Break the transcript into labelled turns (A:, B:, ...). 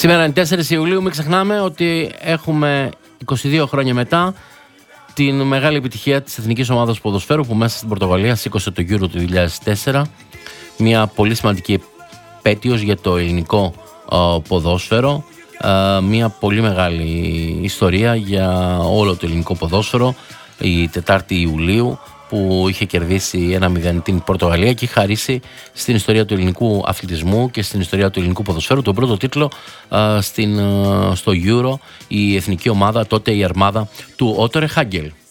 A: Σήμερα είναι 4 Ιουλίου, μην ξεχνάμε ότι έχουμε 22 χρόνια μετά την μεγάλη επιτυχία της εθνικής ομάδας ποδοσφαίρου που μέσα στην Πορτογαλία σήκωσε το Euro του 2004. Μια πολύ σημαντική επέτειος για το ελληνικό ποδόσφαιρο. Μια πολύ μεγάλη ιστορία για όλο το ελληνικό ποδόσφαιρο. Η 4η Ιουλίου που είχε κερδίσει 1-0 την Πορτογαλία και είχε χαρίσει στην ιστορία του ελληνικού αθλητισμού και στην ιστορία του ελληνικού ποδοσφαίρου τον πρώτο τίτλο στο Euro η εθνική ομάδα, τότε η αρμάδα του Ότο Ρεχάγκελ.